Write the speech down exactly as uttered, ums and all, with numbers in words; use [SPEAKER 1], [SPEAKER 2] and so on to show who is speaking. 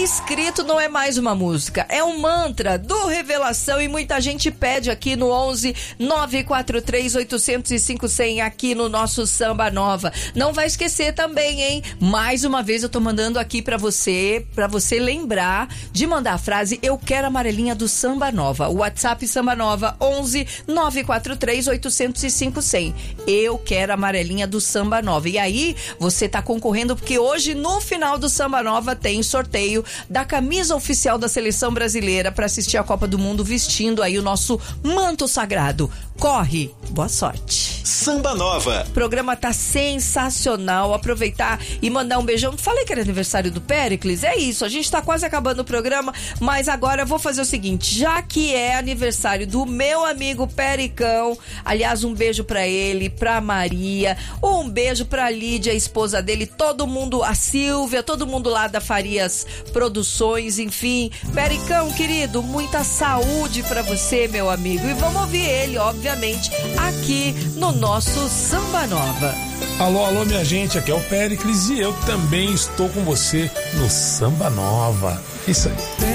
[SPEAKER 1] escrito não é mais uma música, é um mantra do Revelação e muita gente pede aqui no onze nove quatro três oito zero cinco zero zero aqui no nosso Samba Nova. Não vai esquecer também, hein? Mais uma vez eu tô mandando aqui pra você, pra você lembrar de mandar a frase eu quero amarelinha do Samba Nova. O WhatsApp Samba Nova onze nove quatro três oito zero cinco zero. Eu quero amarelinha do Samba Nova. E aí você tá concorrendo porque hoje no final do Samba Nova tem sorteio da camisa oficial da Seleção Brasileira para assistir a Copa do Mundo vestindo aí o nosso manto sagrado. Corre, boa sorte.
[SPEAKER 2] Samba Nova.
[SPEAKER 1] O programa tá sensacional. Aproveitar e mandar um beijão. Falei que era aniversário do Péricles, é isso. A gente tá quase acabando o programa, mas agora eu vou fazer o seguinte, já que é aniversário do meu amigo Pericão, aliás, um beijo pra ele, pra Maria, um beijo pra Lídia, a esposa dele, todo mundo, a Silvia, todo mundo lá da Farias Produções, enfim. Pericão, querido, muita saúde pra você, meu amigo. E vamos ouvir ele, obviamente, aqui no nosso Samba Nova.
[SPEAKER 3] Alô, alô, minha gente, aqui é o Péricles e eu também estou com você no Samba Nova. Isso aí.